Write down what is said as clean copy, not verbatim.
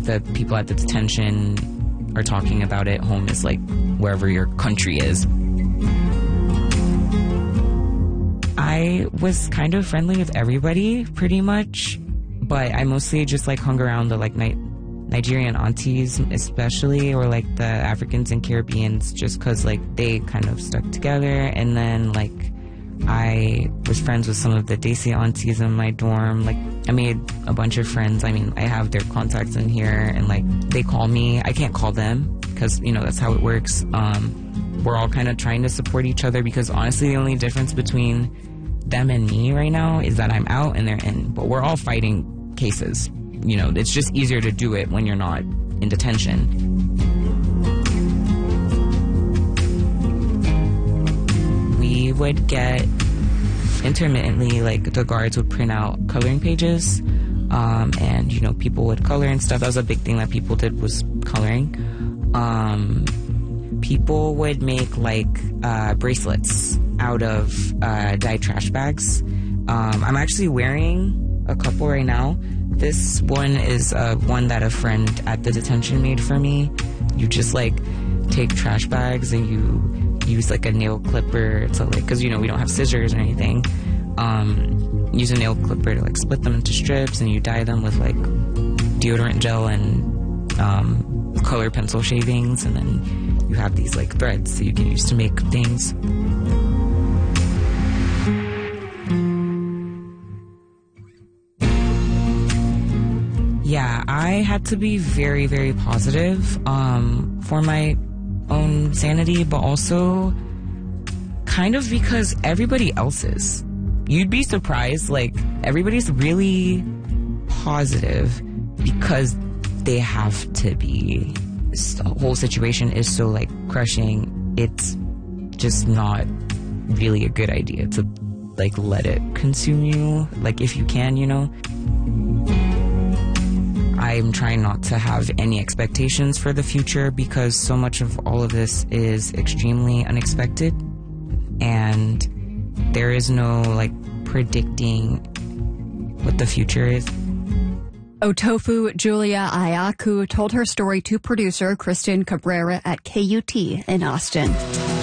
the people at the detention are talking about it. Home is like wherever your country is. I was kind of friendly with everybody, pretty much, but I mostly just like hung around the like Nigerian aunties, especially, or like the Africans and Caribbeans, just because like they kind of stuck together. And then like I was friends with some of the Desi aunties in my dorm. Like I made a bunch of friends. I mean, I have their contacts in here, and like they call me. I can't call them because, you know, that's how it works. We're all kind of trying to support each other, because honestly the only difference between them and me right now is that I'm out and they're in, but we're all fighting cases. You know, it's just easier to do it when you're not in detention. We would get intermittently, like the guards would print out coloring pages, and, you know, people would color and stuff. That was a big thing that people did, was coloring. People would make like bracelets out of dyed trash bags. I'm actually wearing a couple right now. This one is one that a friend at the detention made for me. You just like take trash bags and you use like a nail clipper to like, because, you know, we don't have scissors or anything. Use a nail clipper to like split them into strips, and you dye them with like deodorant gel and color pencil shavings, and then you have these like threads that you can use to make things. Yeah, I had to be very, very positive for my own sanity, but also kind of because everybody else is. You'd be surprised, like, everybody's really positive because they have to be. This whole situation is so, like, crushing. It's just not really a good idea to, like, let it consume you, like, if you can, you know. I'm trying not to have any expectations for the future, because so much of all of this is extremely unexpected, and there is no, like, predicting what the future is. Otofu Julia Ayaku told her story to producer Kristen Cabrera at KUT in Austin.